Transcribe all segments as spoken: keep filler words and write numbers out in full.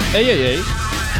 Ey, ey, ey.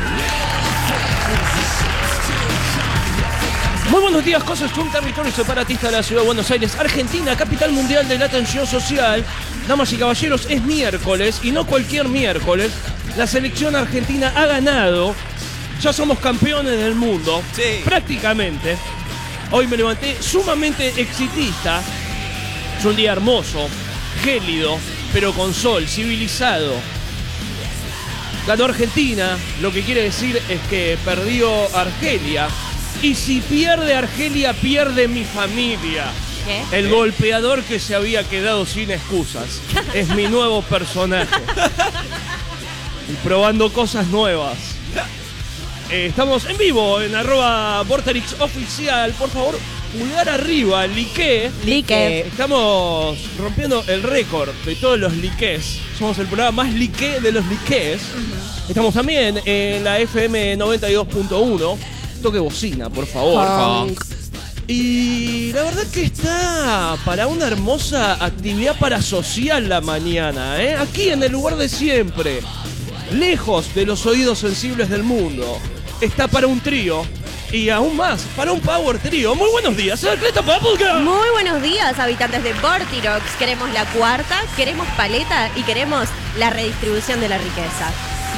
Muy buenos días, cosas, un territorio separatista de la ciudad de Buenos Aires, Argentina, capital mundial de la atención social. Damas y caballeros, es miércoles y no cualquier miércoles. La selección argentina ha ganado. Ya somos campeones del mundo. Sí. Prácticamente. Hoy me levanté sumamente exitista. Es un día hermoso, gélido, pero con sol, civilizado. Ganó Argentina, lo que quiere decir es que perdió Argelia. Y si pierde Argelia, pierde mi familia. ¿Qué? El golpeador que se había quedado sin excusas. Es mi nuevo personaje. Y probando cosas nuevas. Eh, estamos en vivo en arroba Vorterix Oficial. Por favor, pulgar arriba, like. Like. Estamos rompiendo el récord de todos los likes. Somos el programa más like de los likes. Uh-huh. Estamos también en la F M noventa y dos punto uno. Toque bocina, por favor. Honk. Y la verdad que está para una hermosa actividad parasocial la mañana, ¿eh? Aquí en el lugar de siempre, lejos de los oídos sensibles del mundo. Está para un trío y aún más, para un power trío. Muy buenos días, Cleta Papulga. Muy buenos días, habitantes de Vortirox. Queremos la cuarta, queremos paleta y queremos la redistribución de la riqueza.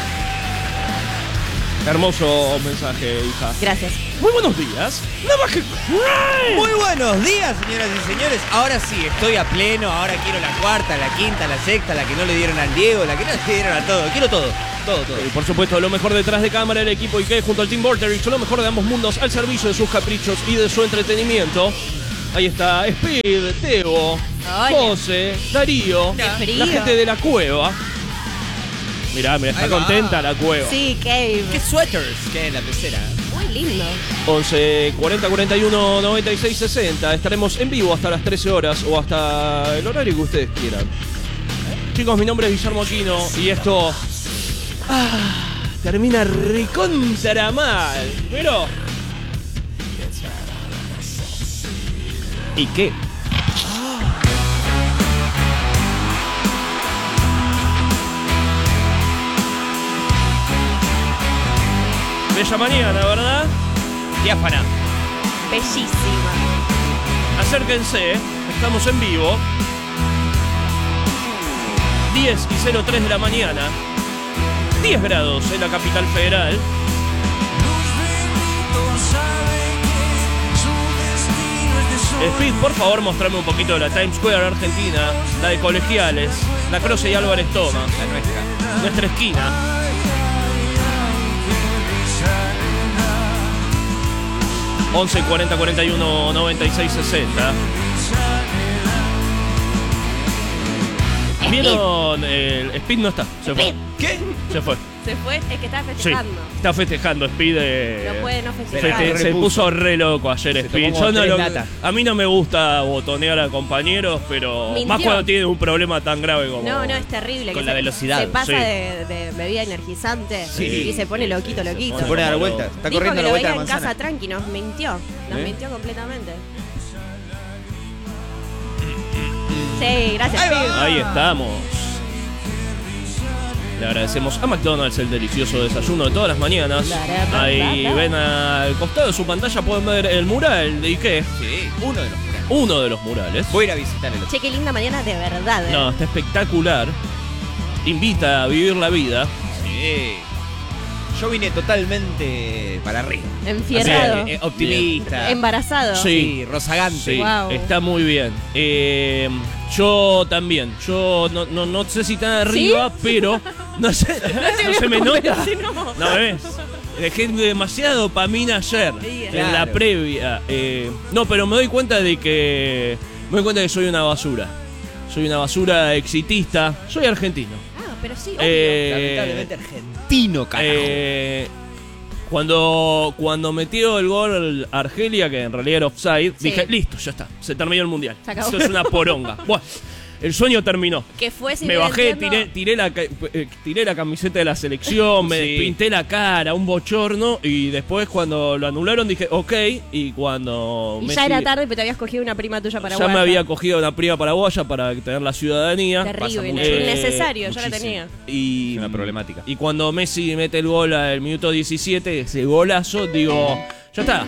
Hermoso mensaje, hija. Gracias. Muy buenos días. Navaje. Muy buenos días, señoras y señores. Ahora sí, estoy a pleno. Ahora quiero la cuarta, la quinta, la sexta, la que no le dieron al Diego, la que no le dieron a todo. Quiero todo, todo, todo. Y por supuesto, lo mejor detrás de cámara, el equipo I K junto al Team Vorterix, lo mejor de ambos mundos al servicio de sus caprichos y de su entretenimiento. Ahí está Speed, Teo, Hola. José, Darío, Qué frío. la gente de la cueva. Mirá, mirá, está Ahí va. contenta la cueva. Sí, Cave. ¿Qué sweaters que en la pecera? Muy lindo. once cuarenta cuarenta y uno noventa y seis sesenta. Estaremos en vivo hasta las trece horas o hasta el horario que ustedes quieran. Chicos, mi nombre es Guillermo Aquino y esto ah, termina recontra mal. Pero... ¿y qué? Bella mañana, ¿verdad? Diáfana. Bellísima. Acérquense, estamos en vivo. diez y cero tres de la mañana. diez grados en la capital federal. Speed, por favor, mostrame un poquito de la Times Square Argentina, la de Colegiales, la Croce y Álvarez Toma, La nuestra. nuestra esquina. once cuarenta cuarenta y uno noventa y seis sesenta. ¿Vieron? El Speed no está, se fue. Speed. ¿Qué? Se fue. Se fue, es que estaba Sí, festejando. está festejando Speed. eh, No puede no fete- festejar. se puso re loco ayer Se Speed. tomó Yo no tres lo- latas. a mí no me gusta botonear a compañeros, pero Mintió. más cuando tiene un problema tan grave como... No, no, es terrible. Con que la se, velocidad, Se pasa sí. de, de bebida energizante Sí. y se pone loquito, loquito. Se pone a dar Pero- vueltas. Está Dijo corriendo que la lo vuelta veía de en manzana. casa tranqui, nos mintió. Nos ¿Eh? mintió completamente. Sí, gracias, Ahí va. Pib. Ahí estamos. Le agradecemos a McDonald's el delicioso desayuno de todas las mañanas. Ahí ven al costado de su pantalla, pueden ver el mural de Ike. Sí, uno de los murales. Uno de los murales. Voy a ir a visitar el otro. Che, qué linda mañana de verdad. ¿eh? No, está espectacular. Invita a vivir la vida. Sí. Yo vine totalmente para arriba. Enfierrado. Así, eh, optimista. Embarazado. Sí. Sí, rozagante. Sí, Wow. está muy bien. Eh, yo también. Yo no, no, no sé si tan arriba, pero no sé. No se me nota. No. No ves. Dejé demasiada dopamina ayer Sí, en claro. la previa. Eh, no, pero me doy cuenta de que me doy cuenta de que soy una basura. Soy una basura exitista. Soy argentino. Ah, pero sí, obvio. Eh, Lamentablemente argentino, carajo. Eh, cuando, cuando metió el gol Argelia, que en realidad era offside, Sí. dije, listo, ya está, se terminó el mundial. Se acabó. Esto es una poronga. Bueno, el sueño terminó. Que fue, si Me no bajé, entiendo- tiré, tiré, la, ca- eh, tiré la camiseta de la selección, me Sí. pinté la cara, un bochorno. Y después, cuando lo anularon, dije, ok. Y cuando. Y Messi- ya era tarde, pero te habías cogido una prima tuya para Ya me había cogido una prima paraguaya para tener la ciudadanía. Terrible, mucho. innecesario, yo la Muchísimo. tenía. Y, Es una problemática. Y cuando Messi mete el gol al minuto diecisiete, ese golazo, digo, ya está.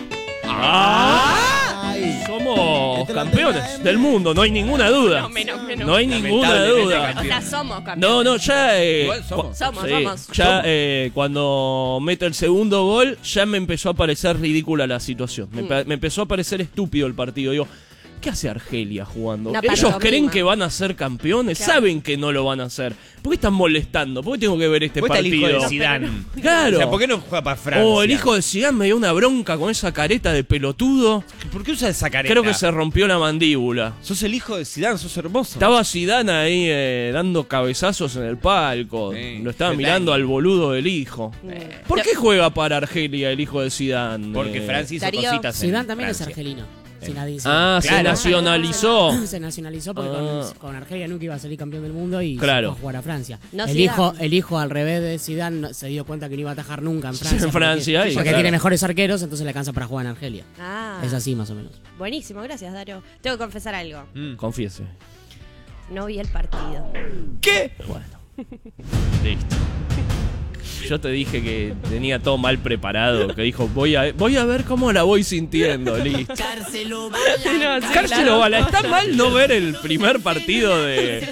Ay. Somos Este lo campeones tenía del mundo, no hay ninguna duda. No, menos, menos. No hay ninguna Lamentablemente, duda. O sea, somos campeones. No, no, ya. eh, Igual somos. cu- Somos, sí, somos. Ya Somos. eh, cuando meto el segundo gol, ya me empezó a parecer ridícula la situación. Me, Mm. pa- me empezó a parecer estúpido el partido. Digo, ¿qué hace Argelia jugando? Una Ellos pantomima. creen que van a ser campeones, Claro. saben que no lo van a hacer. ¿Por qué están molestando? ¿Por qué tengo que ver este Vos estás el hijo partido? de Zidane. Claro. O sea, ¿por qué no juega para Francia? Oh, el hijo de Zidane me dio una bronca con esa careta de pelotudo. ¿Por qué usa esa careta? Creo que se rompió la mandíbula. Sos el hijo de Zidane, sos hermoso. Estaba Zidane ahí eh, dando cabezazos en el palco. Sí. Lo estaba Zidane. mirando al boludo del hijo. Mm. ¿Por qué juega para Argelia el hijo de Zidane? Porque Eh, Francia hizo Darío. cositas en Zidane también es Francia. argelino. Sin nadie Ah, se Claro. nacionalizó. Se nacionalizó porque Ah. con, con Argelia nunca iba a salir campeón del mundo y Claro. se fue a jugar a Francia. No el, Zidane. hijo, el hijo, al revés de Zidane, no- se dio cuenta que no iba a atajar nunca en Francia. en Francia, porque, ahí, porque claro. tiene mejores arqueros, entonces le alcanza para jugar en Argelia. Ah, Es así más o menos. buenísimo, gracias, Dario. Tengo que confesar algo. Mm. Confiese. No vi el partido. ¿Qué? Bueno. Listo. Yo te dije que tenía todo mal preparado. Que dijo, voy a, voy a ver cómo la voy sintiendo. Listo. No, sí, Cárcelo Bala. Está mal no ver el primer partido de.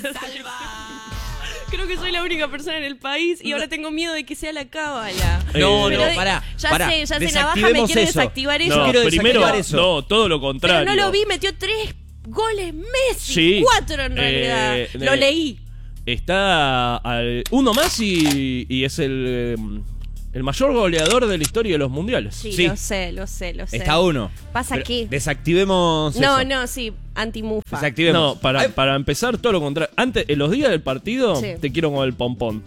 Creo que soy la única persona en el país y ahora tengo miedo de que sea la cábala. No, Eh, no, Pero, pará. Ya pará. sé, ya sé, Navaja me Desactivemos quiere eso. desactivar eso. No, quiero primero, desactivar eso. no, todo lo Pero contrario. no lo vi, metió tres goles Messi. Sí. Cuatro en realidad. Eh, lo eh, leí. Está al uno más y, y es el, eh, el mayor goleador de la historia de los mundiales. Sí, Sí. lo sé, lo sé, lo sé. Está uno. ¿Pasa Pero qué? Desactivemos No, eso. no, sí, anti-mufa. Desactivemos. No, para, Ay, para empezar, todo lo contrario. Antes, en los días del partido, Sí. te quiero con el pompón.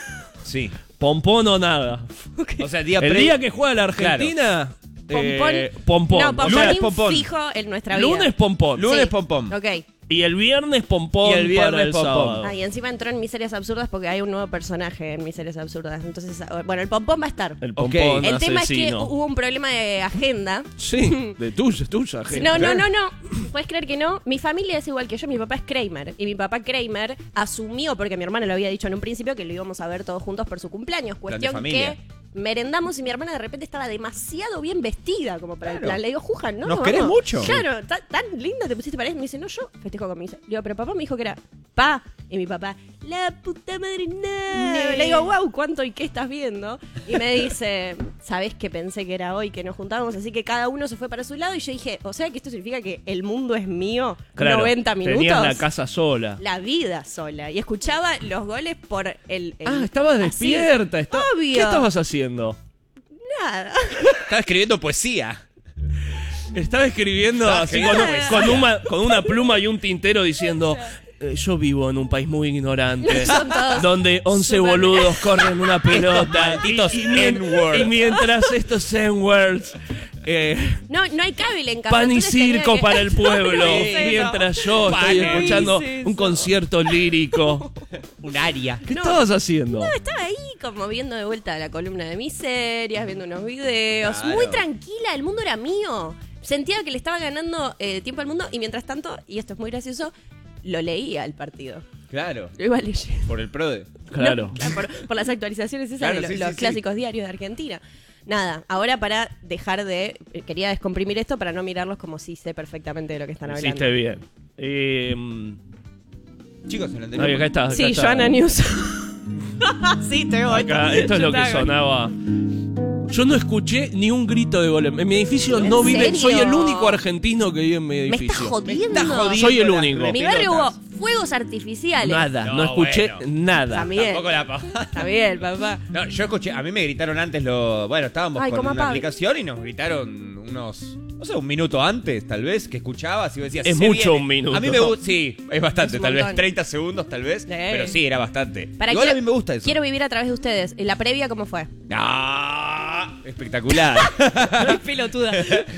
Sí. Pompón o nada. O sea, día El pre- día que juega la Argentina, Pompón. eh, pompón. No, O pompón sea, Lunes, pompón. fijo en nuestra vida. lunes pompón. Lunes Sí. pompón. Ok. Y el viernes pompón Y el viernes para el pompón. sábado. Ah, y encima entró en Miserias Absurdas porque hay un nuevo personaje en Miserias Absurdas. Entonces, ah, bueno, el pompón va a estar. El Ok. pompón El tema es que asesino. hubo un problema de agenda. Sí, de tuya, tuya, gente. No, no, no, no. ¿Puedes creer que no? Mi familia es igual que yo. Mi papá es Kramer. Y mi papá Kramer asumió, porque mi hermana lo había dicho en un principio, que lo íbamos a ver todos juntos por su cumpleaños. Plan de Cuestión familia. que merendamos y mi hermana de repente estaba demasiado bien vestida como para el Claro. plan. Le digo, Jujan, ¿no? Nos no, querés vamos". mucho. Claro, ta- tan linda te pusiste para eso. Me dice, no, yo festejo con mi hija. Le digo, pero papá me dijo que era pa. Y mi papá, la puta madre, no. Le digo, wow, ¿cuánto y qué estás viendo? Y me dice, ¿sabés que pensé que era hoy que nos juntábamos? Así que cada uno se fue para su lado. Y yo dije, o sea que esto significa que el mundo es mío Claro, noventa minutos. tenías la casa sola. La vida sola. Y escuchaba los goles por el. el- Ah, estabas así. despierta. esta- Obvio. ¿Qué estabas haciendo? Nada. Estaba escribiendo poesía. Estaba escribiendo Estaba así escribiendo con, poesía. con una, con una pluma y un tintero diciendo, eh, yo vivo en un país muy ignorante, Son todos donde once super- boludos corren una pelota malditos y, y mien- N-words. y mientras estos N-words, eh, No, no hay cable en casa. pan y entonces tenía circo que- para el pueblo, No, no sé, mientras yo Pan estoy y escuchando dices un eso. concierto lírico. Un aria. ¿Qué No. estabas haciendo? No, estaba ahí como viendo de vuelta la columna de miserias, viendo unos videos. Claro. Muy tranquila, el mundo era mío. Sentía que le estaba ganando eh, tiempo al mundo y mientras tanto, y esto es muy gracioso, lo leía el partido. Claro. Lo iba leyendo. Por el PRODE. Claro. No, claro, por, por las actualizaciones esas Claro, de lo- sí, los sí, sí. clásicos diarios de Argentina. Nada, ahora para dejar de... eh, Quería descomprimir esto para no mirarlos como si sé perfectamente de lo que están hablando. Hiciste bien. Eh, Chicos, en el ay, anterior- acá está. acá Sí, está. Joana News. sí, te voy. Acá, esto es lo que Yo estaba- sonaba. Yo no escuché ni un grito de gol. En mi edificio ¿En no vive. serio? Soy el único argentino que vive en mi Me edificio. estás jodiendo. Me está jodiendo Soy el las único. En mi barrio hubo pelotas. fuegos artificiales. Nada, no, No, escuché bueno. nada. También. Tampoco la pa- Está bien, papá. No, yo escuché, a mí me gritaron antes lo. Bueno, estábamos Ay, con como a una Pablo. aplicación y nos gritaron unos. No sé, un minuto antes, tal vez, que escuchabas y vos decías. Es "Se mucho viene". un minuto. A mí me gusta. Sí, es bastante, Es un tal vez montón. treinta segundos, tal vez. Pero sí, era bastante. Para Igual quiero- a mí me gusta eso. Quiero vivir a través de ustedes. ¿Y la previa cómo fue? Ah, Espectacular. Pelotuda.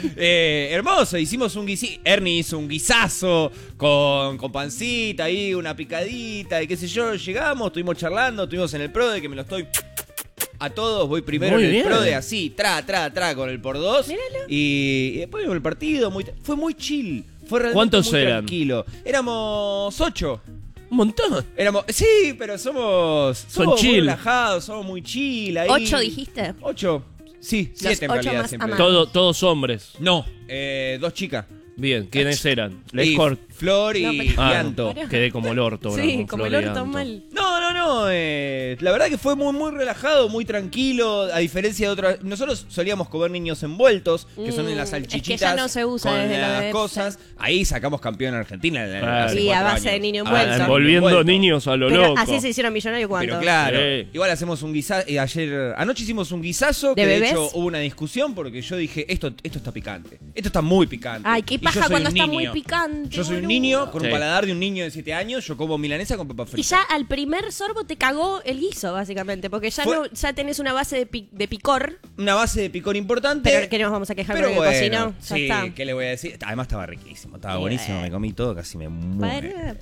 eh, hermoso, hicimos un guisito. Ernie hizo un guisazo con, con pancita ahí, una picadita y qué sé yo. Llegamos, estuvimos charlando, estuvimos en el PRODE, que me lo estoy... A todos voy primero Muy en el bien. PRODE, así, tra, tra, tra, con el por dos. Míralo. Y, y después vimos el partido. Muy, fue muy chill. Fue realmente ¿Cuántos muy eran? tranquilo. Éramos ocho. Un montón. Éramos, sí, pero somos, Son somos muy chill. relajados, somos muy chill ahí. ¿Ocho dijiste? Ocho. Sí, siete en ocho realidad más siempre. amados. Todo, todos hombres. No, eh, dos chicas. Bien, ¿quiénes eran? Y Lescort. Flor y, No, pero- y Ah, Anto. Pará. quedé como el orto. bro, Sí, con como el Flor y orto Anto. mal. No, no, no. eh, la verdad que fue muy, muy relajado, muy tranquilo. A diferencia de otras. Nosotros solíamos comer niños envueltos, que son en las Mm, salchichitas. es que ya no se usa con desde la las bebé, cosas. Ahí sacamos campeón en Argentina. en- Claro. hace Sí, a cuatro base de años. niño Ah, envuelto. Envolviendo envuelto. niños a lo Pero loco. así se hicieron millonarios cuánto. Pero claro, Sí. igual hacemos un guisazo. Y ayer, anoche hicimos un guisazo. ¿De que bebés? de hecho hubo una discusión porque yo dije: esto, esto está picante. Esto está muy picante. Ay, qué Y yo paja soy cuando un está niño. muy picante. Yo soy un boludo. niño con Sí. un paladar de un niño de siete años. Yo como milanesa con papas Y fritas. ya al primer sorbo te cagó el guiso, básicamente, porque ya Fue- no ya tenés una base de, pi- de picor, Una base de picor importante. pero que nos vamos a quejar Pero con el bueno, cocinó. Ya sí, está. ¿qué le voy a decir? Además estaba riquísimo, estaba Y buenísimo, bueno. me comí todo, casi me muero. Pará,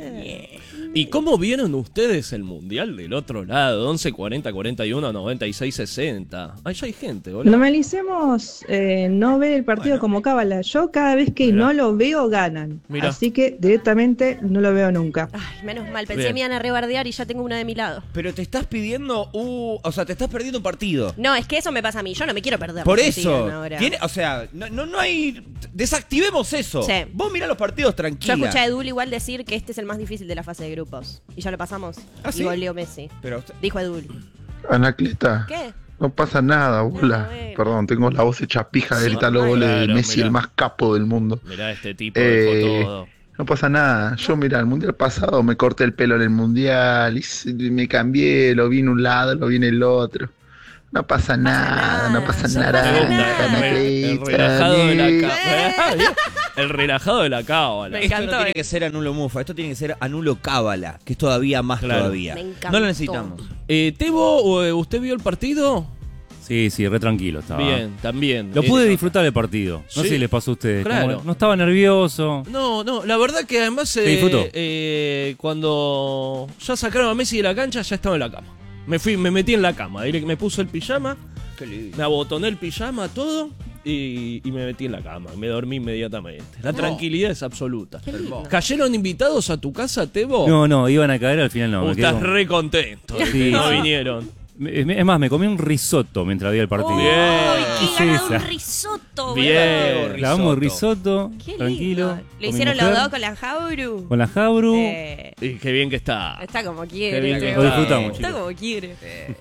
pará. ¿Y cómo vieron ustedes el mundial del otro lado? once, cuarenta, cuarenta y uno, noventa y seis, sesenta. Ahí ya hay gente, boludo. Normalicemos eh, no ver el partido Bueno. como cábala. Yo cada vez que Mirá. no lo veo, ganan. Mirá. Así que directamente no lo veo nunca. Ay, menos mal, pensé Bien. que me iban a rebardear y ya tengo una de mi lado. Pero te estás pidiendo, uh, o sea, te estás perdiendo un partido. No, es que eso me pasa a mí, yo no me quiero perder. Por lo que eso, sigan ahora. tiene, o sea, no, no, no hay. Desactivemos eso. Sí. Vos mirá los partidos Yo tranquila. escuché a Edul igual decir que este es el más difícil de la fase de grupos. Y ya lo pasamos. ¿Ah, y sí? volvió Messi. Pero Dijo Edul. Anacleta, ¿Qué? no pasa nada, bola. bueno. Perdón, tengo la voz hecha pija de gritar los Ay, goles de claro, Messi, mirá. el más capo del mundo. Mirá, este tipo dejó Eh, todo. no pasa nada. Yo, mira, el mundial pasado me corté el pelo en el mundial, hice- me cambié, lo vi en un lado, lo vi en el otro. No pasa nada, no pasa no nada. pasa Me gusta nada. el, re- el Anacleta, relajado de la ni- cábala. El relajado de la cábala. Me esto encantó, no tiene eh. que ser anulo mufa, esto tiene que ser anulo cábala, que es todavía más Claro. todavía. Me encantó. No lo necesitamos. Eh, Tebo, eh, ¿usted vio el partido? Sí, sí, re tranquilo estaba. Bien, también. Lo Eh, pude disfrutar del partido. No Sí. sé si les pasó a ustedes. Claro. Como no estaba nervioso. No, no, la verdad que además eh, Se disfrutó. eh, cuando ya sacaron a Messi de la cancha ya estaba en la cama. Me fui, me metí en la cama, direct- me puse el pijama, Qué lindo. me abotoné el pijama, todo y, y me metí en la cama. Me dormí inmediatamente. La No. tranquilidad es absoluta. Qué lindo. ¿Cayeron invitados a tu casa, Tebo? No, no, iban a caer al final no. Uh, me quedé estás con- re contento de que Sí. no vinieron. Me- me- Es más, me comí un risotto mientras veía el partido. Bien. ¡Ay, ¿Qué qué ganado es un esa? risotto! Bien. boludo! Clavamos risotto, ¡Qué tranquilo. lindo! con ¿Lo mi hicieron los mujer, dos con la Jauru? Con la Jabru. Eh, Y qué bien que está. está como Qué quiere. bien que Tebo. Lo disfrutamos, Está chicos. como quiere.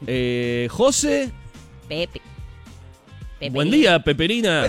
Eh, José, Pepe. Pepe. buen día, Peperina.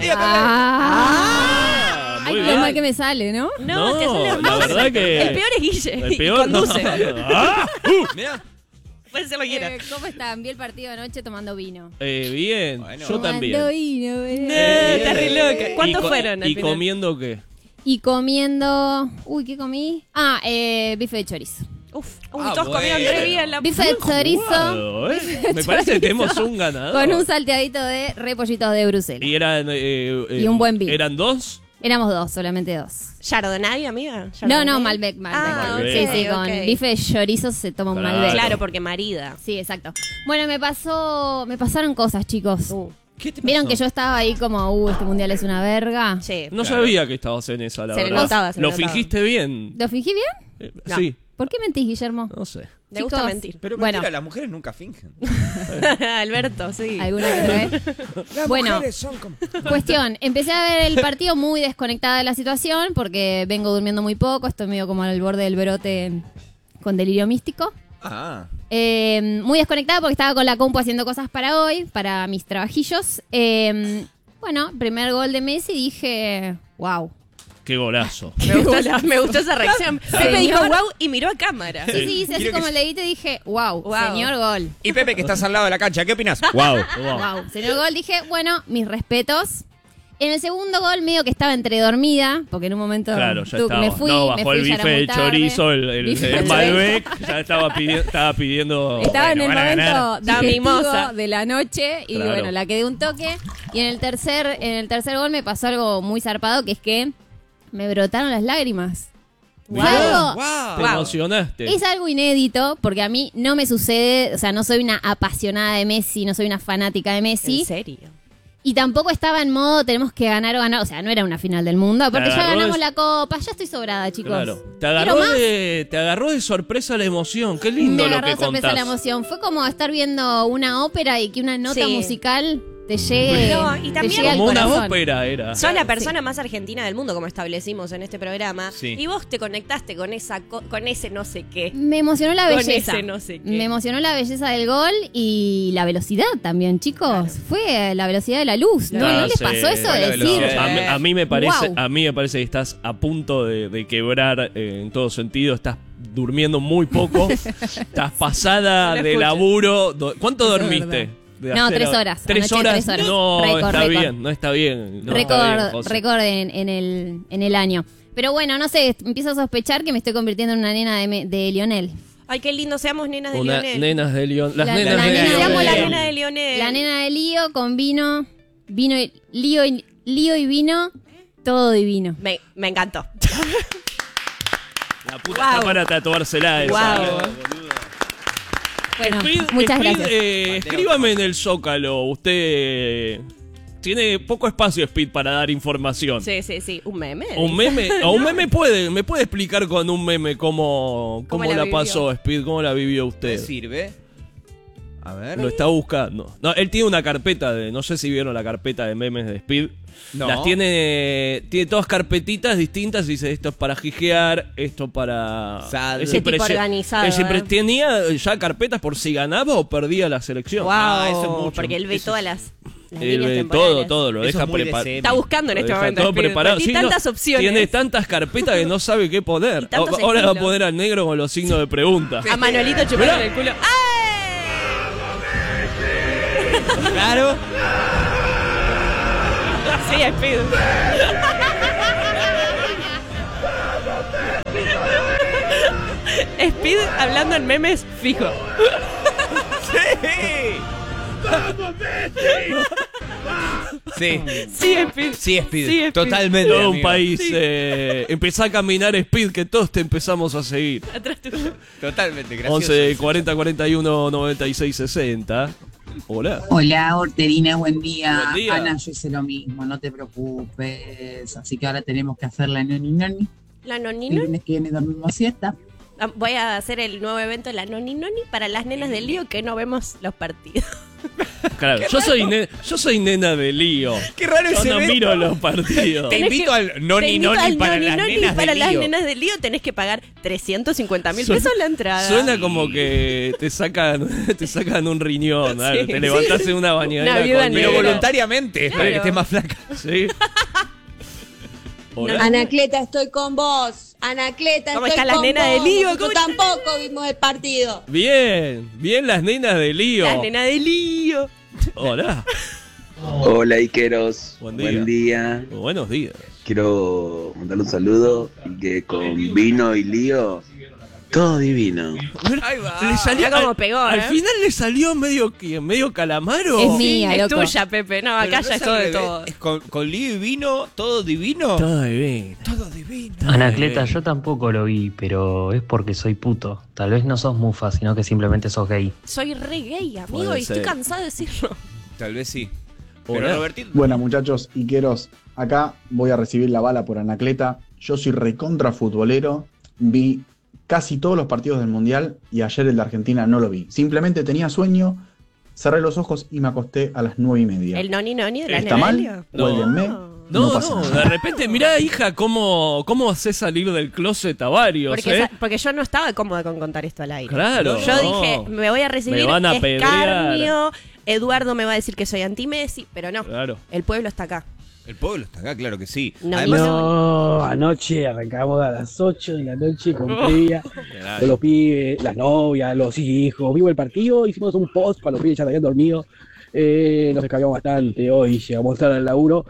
Ah, Ah, ay, muy qué bien. mal que me sale, ¿no? No, No, te sale la hermoso. verdad que- El peor es Guille. El y peor no. conduce. Ah, Mirá. Puede ser lo que quiera. Eh, ¿Cómo están? Vi el partido anoche tomando vino. eh, bien, Bueno. yo también. Tomando vino, eh. Eh, está re loca. ¿Y ¿Cuántos co- fueron al ¿Y final? comiendo qué? Y comiendo... Uy, ¿qué comí? Ah, eh, bife de chorizo. Uf, uy, Ah, todos comieron bueno. re bien la Bife de chorizo Jugado, ¿eh? Me parece que tenemos un ganador. con un salteadito de repollitos de Bruselas. Y eran. eh, eh, Y un buen vino. ¿Eran dos? Éramos dos, solamente dos. ¿Chardonnay, amiga? No, ¿Chardonnay? no, Malbec, Malbec. Ah, ok, sí, sí, con ok. bife de chorizo se toma un Claro. Malbec. Claro, porque marida. Sí, exacto. Bueno, me pasó, me pasaron cosas, chicos. Uh, ¿Qué te Vieron pasó? que yo estaba ahí como, uh, este mundial es una verga. sí. No Claro. sabía que estabas en esa, la Se le verdad. notaba, se le Lo notaba. fingiste bien. ¿Lo fingí bien? Eh, No. Sí, ¿Por qué mentís, Guillermo? no sé. Le gusta Chicos, mentir. Pero Bueno. mentira, las mujeres nunca fingen. Alberto, sí. ¿Alguna que otra vez? Las Bueno. mujeres son como... Cuestión, empecé a ver el partido muy desconectada de la situación porque vengo durmiendo muy poco, estoy medio como al borde del brote con delirio místico. Ah. Eh, muy desconectada porque estaba con la compu haciendo cosas para hoy, para mis trabajillos. Eh, bueno, primer gol de Messi, dije, wow. Qué golazo. Me gustó, esa, me gustó esa reacción. Pepe dijo Señor. wow y miró a cámara. Sí, sí, hice así Quiero como que- el dedito y dije, wow, Wow. señor gol. Y Pepe, que estás al lado de la cancha, ¿qué opinas? Wow. Wow. Wow, señor gol, dije, bueno, mis respetos. En el segundo gol medio que estaba entre dormida, porque en un momento Claro, ya tú- estaba. me fui, no, me bajó fui, el ya era bife muy de tarde. chorizo, el, el, Bife el de Malbec, ya estaba pidiendo, estaba pidiendo Estaba en el van a momento ganar. digestivo mimosa. de la noche y Claro. bueno, la quedé un toque. Y en el tercer, en el tercer gol me pasó algo muy zarpado, que es que me brotaron las lágrimas. Fue algo- Te emocionaste. Es algo inédito, porque a mí no me sucede, o sea, no soy una apasionada de Messi, no soy una fanática de Messi. ¿En serio? Y tampoco estaba en modo tenemos que ganar o ganar, o sea, no era una final del mundo. Aparte Te ya agarró ganamos de- la copa, ya estoy sobrada, chicos. Claro. Te Quiero agarró, más. de, te agarró de sorpresa la emoción. Qué lindo Me lo agarró que de sorpresa contás. la emoción. Fue como estar viendo una ópera y que una nota Sí. musical te llegue, No, y te también- llegue al Como una corazón. ópera era. Sos la persona más argentina del mundo, como establecimos en este programa. Sí. Y vos te conectaste con esa co- con ese no sé qué. Me emocionó la Con belleza. ese no sé qué. Me emocionó la belleza del gol y la velocidad también, chicos. Fue la velocidad de la luz. ¿No, Claro, ¿No les sí. pasó eso Fue de la decir? velocidad. A mí, a mí me parece, Wow. a mí me parece que estás a punto de, de quebrar eh, en todo sentido. Estás durmiendo muy poco. Estás pasada No lo de escucho. laburo. Do- ¿Cuánto Eso es dormiste? De No, hacer- tres horas. ¿Tres Anoche horas? tres horas. No, Récord, está récord. bien, no está bien. No está bien, récord José. récord en, en el, en el año. Pero bueno, no sé, empiezo a sospechar que me estoy convirtiendo en una nena de, me- de Lionel. Ay, qué lindo, seamos nenas de Una- Lionel. nenas de León. Las La- nenas la de nena de León. Seamos la Lionel. nena de Lionel. La nena de Lío con vino, vino y, lío, y, lío y vino, todo divino. Me, me encantó. La puta Wow. está para tatuársela esa. Wow. Bueno, Speed, muchas Speed, gracias. eh, escríbame en el Zócalo. Usted eh, tiene poco espacio, Speed, para dar información. Sí, sí, sí. Un meme. Un meme, o un meme puede, me puede explicar con un meme cómo, ¿Cómo cómo la la, vivió? pasó, Speed, cómo la vivió ¿Te usted. sirve? A ver. Lo está buscando. No, él tiene una carpeta de, no sé si vieron la carpeta de memes de Speed. No. Las tiene, tiene todas carpetitas distintas. Dice esto es para jijear, esto para. Sad. Es Qué tipo impresi- organizado, es impre- eh. Tenía ya carpetas por si ganaba o perdía la selección. Wow, Ah, eso es mucho. porque él ve Eso todas las, las Él líneas ve temporales. todo, todo, lo Eso deja es muy de preparado. C M. Está buscando en este momento. todo Speed, preparado. porque Sí, tiene no, tantas opciones. Tiene tantas carpetas que no sabe qué poner. Y tantos O- Ahora va a estilos. poner al negro con los signos de pregunta. A Manolito chupándole el culo. ¡Ay! Claro. Sí, Speed. Speed hablando en memes fijo. Sí. Sí, Speed. Sí, Speed. Sí, Speed. Totalmente. Todo un amigo. país eh, empezá a caminar Speed, que todos te empezamos a seguir. Atrás tuyo. Totalmente. Gracioso. once cuarenta cuarenta y uno noventa y seis sesenta. Hola. Hola, Horterina, buen día. Buen día. Ana, yo hice lo mismo, no te preocupes. Así que ahora tenemos que hacer la noni noni. La noni El noni. lunes que viene dormimos siesta. Ah, voy a hacer el nuevo evento de la noni noni para las nenas del lío que no vemos los partidos. Claro, yo soy, ne- yo soy nena de lío. Qué raro Yo ese no evento. miro los partidos. Te Tenés invito que- al noni Te invito noni al para noni las noni nenas para del las lío. nenas del lío tenés que pagar trescientos cincuenta mil Suena- pesos la entrada. Suena como que te sacan, te sacan un riñón, Sí, algo, te levantás en una bañadera Una viuda con negra. Pero hielo. voluntariamente, para que Claro. estés más flaca. Sí. Hola. Anacleta, estoy con vos. Anacleta, ¿Cómo estoy están las con nenas vos. de Lío? Nosotros ¿Cómo están? tampoco vimos el partido. Bien, bien las nenas de lío. Las nenas del lío. Hola. Hola Iqueros, Buen buen día. día. Buenos días. Quiero mandarle un saludo y que con vino y lío, todo divino. Ahí va. Le salió, Mirá cómo al, pegó, al ¿eh? final le salió medio ¿quién? Medio calamaro. Es mía, Es loco. tuya, Pepe. No, acá Pero ya no es al todo de revés. todo. Es con, con lío y vino, todo divino. Todo bien. Todo divino. Anacleta, yo tampoco lo vi, pero es porque soy puto. Tal vez no sos mufa, sino que simplemente sos gay. Soy re gay, amigo, Puede y estoy ser. cansada de decirlo. Tal vez sí. Hola. Pero Robertito. Buenas muchachos, Iqueros, acá voy a recibir la bala por Anacleta. Yo soy recontra futbolero, vi casi todos los partidos del Mundial y ayer el de Argentina no lo vi. Simplemente tenía sueño, cerré los ojos y me acosté a las nueve y media. El noni noni de la ¿Está nena mal? del lío. Cuélguenme. No, No no, pasa nada. de repente, mirá, hija, cómo, cómo haces salir del closet a varios, Porque, ¿eh? sa- porque yo no estaba cómoda con contar esto al aire. Claro. Yo no. dije, me voy a recibir Me van a escarnio, Eduardo me va a decir que soy anti-Messi, pero no, Claro. el pueblo está acá. El pueblo está acá, claro que sí. No, Además, No, anoche arrancamos a las ocho de la noche con previa, con los pibes, las novias, los hijos. Vimos el partido, hicimos un post para los pibes ya habían dormido. Eh, nos descargamos bastante hoy, llegamos tarde al laburo.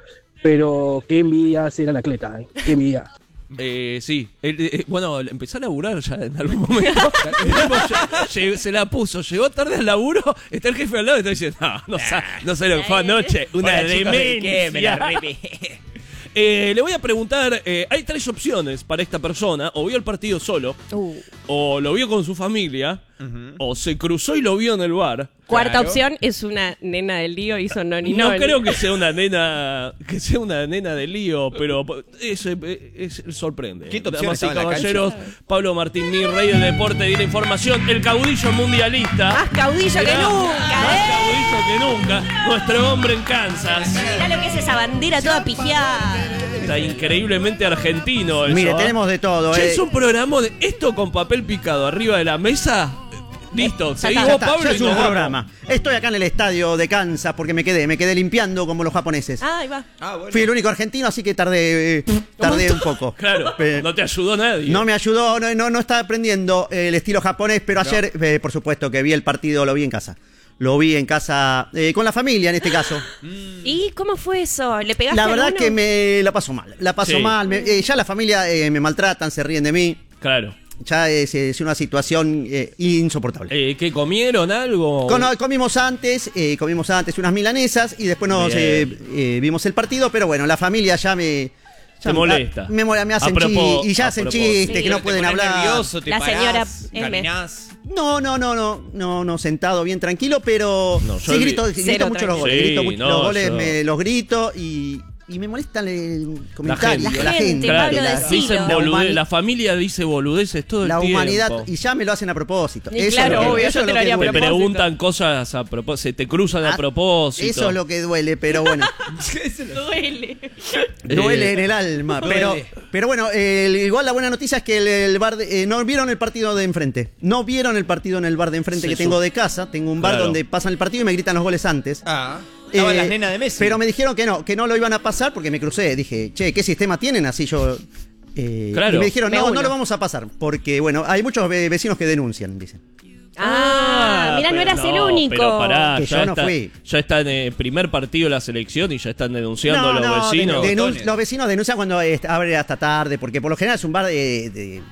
pero qué envidia ser Anacleta, ¿eh? Qué envidia. Eh, sí, Eh, eh, bueno, empezó a laburar ya en algún momento. Ya, llegó- se la puso, llegó tarde al laburo, está el jefe al lado y está diciendo, no, no, sa- no sé lo que fue anoche, una Hola, chicos, ¿de qué? Me la demencia. Eh, le voy a preguntar, eh, hay tres opciones para esta persona, o vio el partido solo, Uh. o lo vio con su familia, o se cruzó y lo vio en el bar. Cuarta Claro. opción es una nena del lío, hizo no ni No no. creo que sea una nena que sea una nena de lío, pero es, es- es- sorprende. Quinta opción Damas y estaba en la caballeros, Pablo Martín Mir, rey del deporte y la información, el caudillo mundialista. Más caudillo que Mirá, nunca, Más ¿eh? caudillo que nunca. Nuestro hombre en Kansas. Mirá lo que es esa bandera toda pifiada. Está increíblemente argentino. Eso, Mire, ¿eh? tenemos de todo, Che, eh. es un programa de esto con papel picado arriba de la mesa. Listo, Ya seguí está, vos, ya está, Pablo. ya y es un nos vamos. programa. Estoy acá en el estadio de Kansas porque me quedé, me quedé limpiando como los japoneses. Ah, ahí va. Fui el único argentino, así que tardé, eh, tardé un poco. Claro, Eh, no te ayudó nadie. No me ayudó, no, no, no estaba aprendiendo el estilo japonés, pero No. ayer, eh, por supuesto, que vi el partido, lo vi en casa. Lo vi en casa, eh, con la familia en este caso. ¿Y cómo fue eso? ¿Le pegaste La verdad alguno? que me la paso mal. La paso Sí. mal. me- eh, ya la familia eh, me maltratan, se ríen de mí. Claro. Ya es, es una situación eh, insoportable. Eh, ¿Qué comieron algo? Con- comimos antes, eh, comimos antes unas milanesas y después nos Bien. eh, eh, vimos el partido, pero bueno, la familia ya me... ya Te me- molesta. Me, mola- me hacen A propós- chi- y ya a hacen propósito. chistes Sí. que no Te pueden pones hablar. nervioso, te La parás, señora M. caminás. No, no, no, no, no, no, sentado bien tranquilo, pero No, yo sí vi- grito, Cero grito mucho los tranquilo. goles, Sí, grito mucho no, los goles, yo- me los grito y, y me molestan el comentario, gente. la La gente, gente, Claro, Pablo, la, decilo. dicen La boludez- humani- la familia dice boludeces todo el la tiempo. humanidad y ya me lo hacen a propósito. Y Eso es claro, lo que- obvio, eso yo es te lo lo que haría a Te duele. propósito. preguntan cosas a propósito, se te cruzan a Ah, propósito. Eso es lo que duele, pero bueno. Duele. Duele Eh, en el alma, pero, duele. pero bueno, el- igual la buena noticia es que el, el bar de- eh, no vieron el partido de enfrente. No vieron el partido en el bar de enfrente Se que tengo su- de casa. Tengo un bar Claro. donde pasan el partido y me gritan los goles antes. Ah, estaban Eh, las nenas de Messi. Pero me dijeron que no, que no lo iban a pasar porque me crucé. Dije, che, ¿qué sistema tienen? Así yo. eh, Claro. Y me dijeron, Me no, uno. no lo vamos a pasar. Porque, bueno, hay muchos ve- vecinos que denuncian, dicen. Ah, mira, no pero eras el único. Pero pará, Que ya, yo no está, fui. ya está en el primer partido de la selección y ya están denunciando a No, los no, vecinos. denun- Botones. los vecinos denuncian cuando eh, abre hasta tarde, porque por lo general es un bar de, de-